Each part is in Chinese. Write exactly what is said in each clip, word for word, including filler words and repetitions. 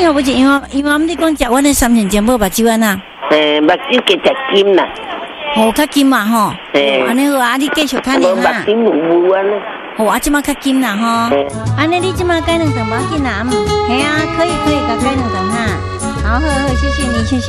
你好，不是因为因为我们你讲食阮的三千钱无目睭啊呐？ 诶，目睭加食金啦。 哦，较金嘛吼。 诶， 安尼好啊，你继续看你哈。 目睭糊糊安尼。 哦，啊，即马较金啦吼。安尼你即马改两顿无要紧啦，嗯，系啊，可以可以，甲改两顿哈。好好好，谢谢你，谢谢。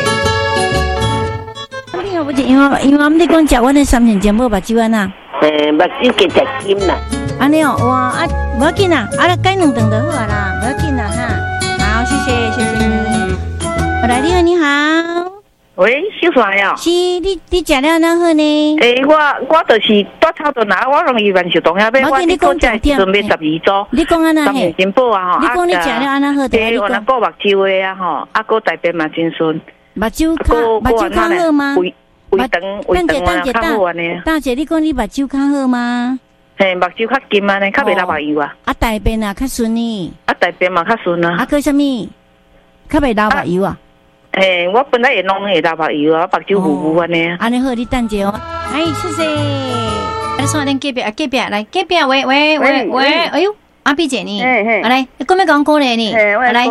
你好，不是因为因为我们你讲食阮的三千钱无目睭啊呐？ 诶，目睭加食金啦。 安尼哦，哇啊，无要紧啦，啊，来改两顿就好啊啦，无要紧啦哈。好，谢谢，谢谢你。我来，你好，你好。 喂，小帅呀。 是，你你食了哪好呢？ 诶，我我就是多操作拿，我容易万寿东遐买，我你讲这准备十二组。 你讲安那嘿？ 金宝啊吼。 你讲你食了安那好？ 诶，我那个目睭的啊吼，啊个大便嘛真顺。 目睭较目睭较好吗？ 胃胃肠胃肠啊较好安尼。 大姐，你讲你目睭较好吗？ 嘿，目睭较金安尼，较袂流目油啊。 啊，大便啊较顺呢。 啊，大便嘛较顺啊。 啊，个什么？较袂流目油啊？ 诶，我本来会弄会流目油啊，目睭糊糊安尼。 安尼好，你等者哦。哎，谢谢。来，算恁隔壁啊，隔壁来，隔壁喂喂喂喂，哎呦，阿碧姐呢？ 嘿嘿， 来，你讲咩讲过来呢？ 嘿，我来。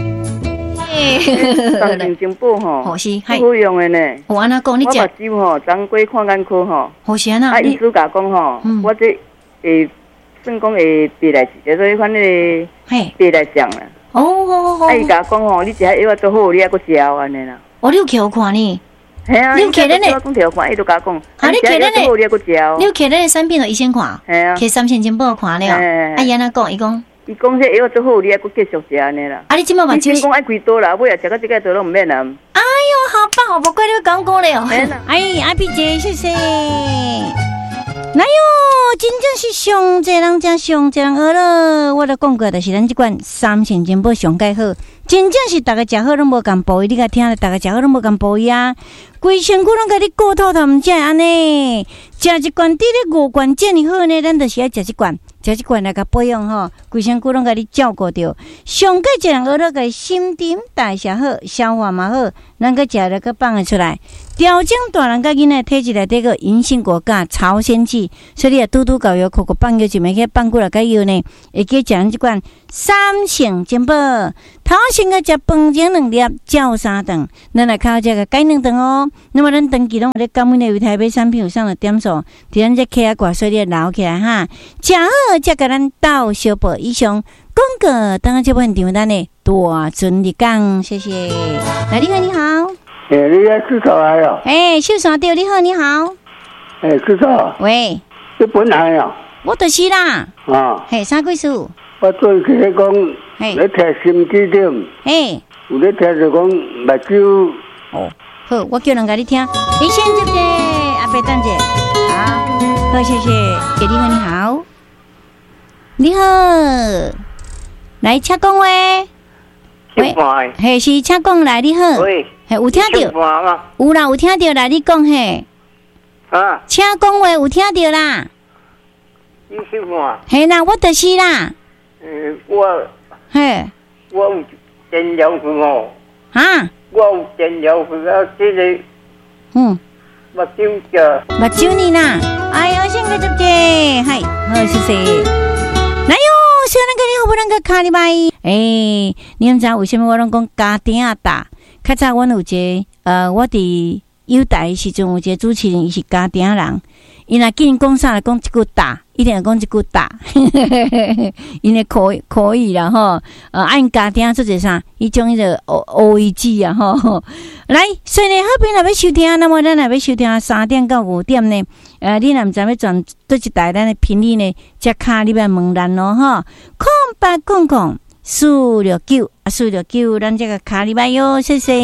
三千金宝吼， 好是， 好用的呢。 我安那讲，你食。我目睭吼，昨过看眼科吼。 好是安那。 啊，医师甲讲吼，我这会算讲会别来，所以反正嘿别来讲啦。 哦哦哦。 啊，伊甲讲吼，你食遐药做好，你还佫食安尼啦。 哦，你有去看呢？ 系啊， 你有去咱的？我讲条看，伊都甲讲。 啊，你去咱的？ 你还佫食。 你有去咱的产品就医生看？ 系啊。 去三千金宝看了。啊，伊安那讲，伊讲。 伊讲这药做好，你还佫继续食安尼啦。 啊，你即马嘛就？医生讲爱几多啦，尾啊食到这个都拢唔免啦。 哎呦，好棒！我不怪你讲过了。哎，阿碧姐，谢谢。哪有？真正是上济人真上济人学了。我都讲过，就是咱这款三千金宝上介好，真正是大家食好拢无共补伊，你甲听了，大家食好拢无共补伊啊。规身躯拢甲你顾透透，毋才会安尼。食一罐滴咧五罐这么好呢，咱就是爱食一罐。食一罐来甲保养吼，规身躯拢甲你照顾着。上介一人学了个新陈代谢好，消化嘛好，咱个食了个放得出来。调整大人甲囡仔体质内底个银杏果苷、朝鲜气，所以你啊拄拄搞药，口口放药就袂去放过来个药呢。会记食咱即款三成金宝，头先个食饭前两粒，照三顿，咱来靠这个改两顿哦。那么咱长期拢咧感恩的为台北产品有上的点数，伫咱这客啊挂所以你留起来哈，食好才甲咱斗小宝以上。广告当然这部分场咱的大尊你讲，谢谢。来，你好，你好。 诶，你喺出错来哦？ 诶，秀山对，你好，你好。 诶，出错。 喂。 你本来哦？ 我就是啦。 啊。 嘿，啥鬼事？ 我最近咧讲，咧听心肌点。 嘿。 有咧听就讲目睭。 哦。好，我叫人甲你听。你先接接，阿伯等者。好，好，谢谢。给你好，你好。你好。来，请讲话。 喂。 嘿，是请讲来，你好。 喂。 嘿，有听到？有啦，有听到啦，你讲嘿。 啊。 请讲话，有听到啦。 你是嘛？ 嘿啦，我就是啦。 呃，我。 嘿。 我有电疗去哦。 啊。 我有电疗去啊，这个。 嗯。 目睭着。 目睭你啦。哎呦，先个接接，嗨，好，谢谢。来哟，小人个你好不能个卡哩拜？诶，你毋知为什么我拢讲家庭啊大？较早阮有一个，呃，我伫友台时阵有一个主持人，伊是家庭人，伊若见讲啥来讲一句大，一定要讲一句大，因为可以可以啦吼，呃，按家庭做者啥，伊种迄个O O E G 啊吼。来，所以呢，好朋友若要收听，那么咱若要收听三点到五点呢，呃，你若毋知要转倒一台咱的频率呢，则卡你要问咱咯吼，空八空空。四六九啊，四六九，咱这个卡里拜哟，谢谢。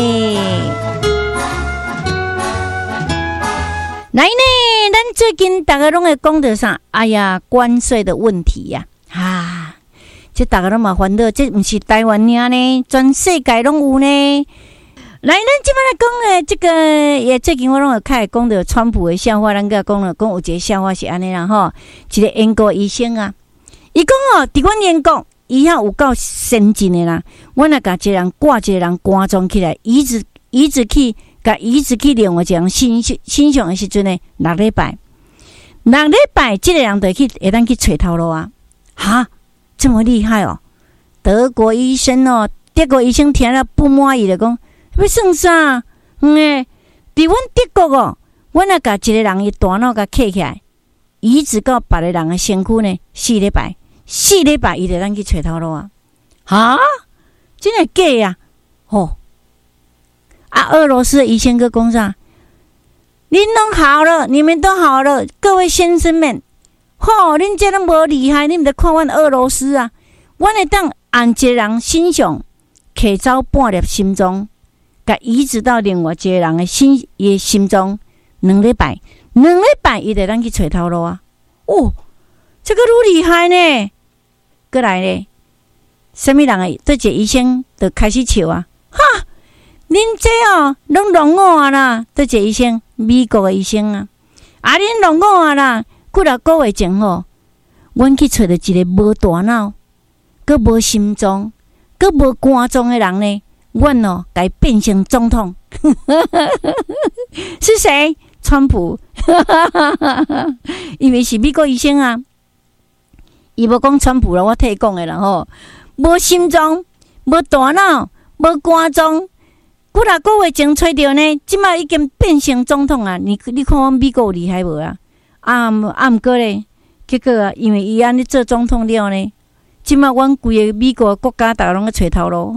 来呢，咱最近大家拢会讲到啥？哎呀，关税的问题呀、啊，啊，这大家拢嘛烦恼，这不是台湾尔呢，全世界拢有呢。来，咱即摆来讲诶，这个也最近我拢有开始讲到川普的笑话，咱个讲了，讲有一个笑话是安尼啦吼，一个英国医生啊，伊讲哦，伫阮英国。伊遐有够先进的啦！我若甲一个人挂一个人关装起来，移植移植去，甲移植去另外一个人身身上的时阵呢，六礼拜，六礼拜，这个人就去会当去找头路啊！哈，这么厉害哦！德国医生哦， 德国医生听了不满意了，讲要算啥？嗯诶，伫阮德国哦，阮啊甲一个人伊大脑甲刻起来，移植到别个人诶身躯呢，四礼拜，四礼拜伊就咱去找头路啊！哈，真诶假啊？吼！啊，俄罗斯的医生个讲啥？恁拢好了，你们都好了，各位先生们，吼，恁这都无厉害，恁毋得看阮俄罗斯啊！阮会当按一个人身上摕走半粒心脏，甲移植到另外一个人的心伊的心脏，两礼拜，两礼拜伊就咱去找头路啊！哦，这个愈厉害呢！过来呢，什么人诶？这个医生就开始笑啊！哈，恁这哦，拢弄我啊啦！这个医生，美国的医生啊，啊，恁弄我啊啦！几若个月前吼，阮去找着一个无大脑、佮无心脏、佮无肝脏的人呢，阮哦，该变成总统。是谁？川普。因为是美国医生啊，伊无讲川普啦，我替讲的啦吼。无心脏、无大脑、无肝脏，几若个月前找着呢，即摆已经变成总统啊！你你看，阮美国有厉害无啊？啊啊，毋过咧，结果啊，因为伊安尼做总统了呢，即摆阮规个美国国家大拢在找头路。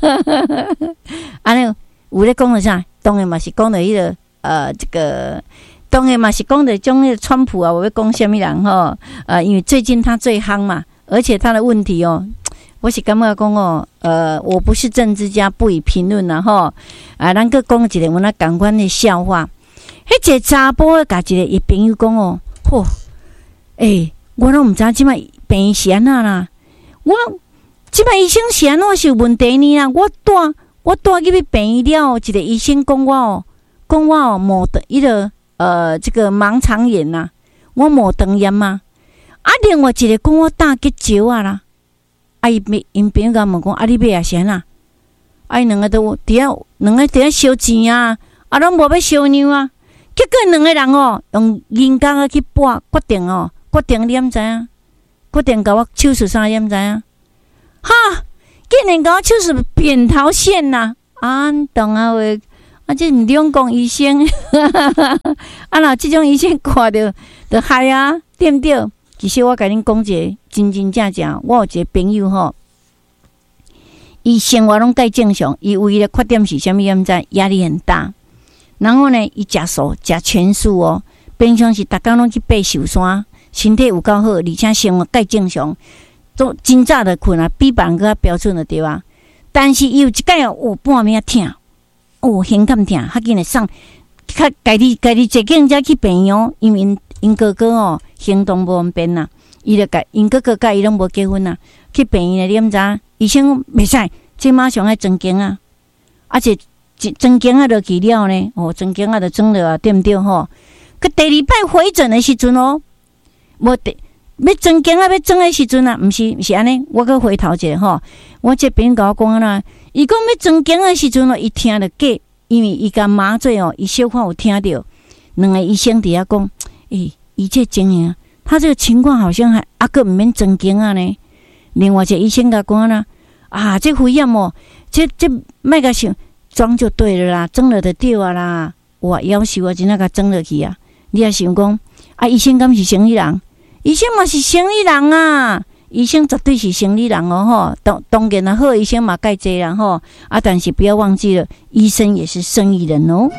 安尼有咧讲着啥？当然嘛是讲着迄个呃，这个当然嘛是讲着种迄个川普啊，我要讲什么人吼？呃，因为最近他最夯嘛，而且他的问题哦。我是感觉讲哦，呃，我不是政治家，不予评论啦吼。啊，咱个讲一个阮那感官的笑话。迄个查甫甲一个伊朋友讲哦，嚯，诶，我拢毋知即摆病是安那啦。我即摆医生是安怎是有问题呢啦？我带我带去病院了，一个医生讲我哦，讲我哦，毛的迄个呃，这个盲肠炎呐，我毛肠炎嘛。啊，另外一个讲我大结石啊啦。啊！伊因朋友甲问讲，啊，你买也是安那？啊，伊两个都伫遐，两个伫遐烧钱啊，啊，拢无要烧尿啊。结果两个人哦，用人工啊去拨决定哦，决定你毋知影？决定甲我手术啥你毋知影？哈！竟然甲我手术扁桃腺呐、啊！啊，懂啊话，啊，这毋用讲医生，啊，若即种医生看着，着害啊，对毋对？其实我甲恁讲一个真真正正，我有一个朋友吼，伊生活拢介正常，伊唯一的缺点是啥物？毋知压力很大。然后呢，伊食素食全素哦，平常是逐工拢去爬寿山，身体有够好，而且生活介正常，都真早就困啊，比别人较标准就对啊。但是伊有一摆哦，有半暝痛，哦，胸坎痛，较紧来送，较家己家己坐警车去病院，因为因因哥哥哦。行动无方便呐，伊就甲因哥哥甲伊拢无结婚呐，去病院咧，你毋知？医生袂使，即马上爱装经啊，而且装经啊落去了呢，哦，装经啊就装了啊，对毋对吼？佮第二摆回诊的时阵哦，无得要装经啊，要装的时阵啊，毋是毋是安尼，我佮回头者吼，我这边甲我讲啦，伊讲要装经的时阵哦，伊听着假，因为伊甲麻醉哦，伊小可有听着，两个医生伫遐讲，诶。一切经营，他这个情况好像还啊个毋免装经啊呢。另外一个医生甲讲啦，啊，这肺炎哦，这这莫甲想装就对了啦，装了就对啊啦。哇，夭寿啊，真啊甲装落去啊！你也想讲，啊，医生敢是生理人？医生嘛是生理人啊，医生绝对是生理人哦吼。当当然啦，好医生嘛介济啦吼。啊，但是不要忘记了，医生也是生意人哦。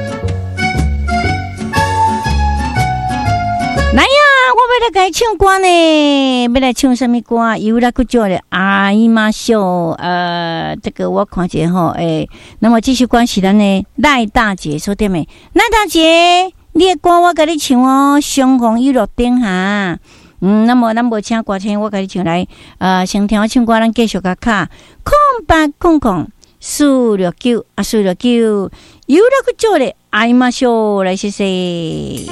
来呀！我要来甲伊唱歌呢，要来唱什么歌？有啦，个叫咧阿姨妈秀。呃，这个我看一下吼，诶，那么这首歌是咱的赖大姐所点的。赖大姐，你的歌我甲你唱哦，相逢有乐町哈。嗯，那么咱无请歌星，我甲你唱来。呃，先听我唱歌，咱继续甲卡空八空空四六九啊，四六九有啦，个叫咧阿姨妈秀来谢谢。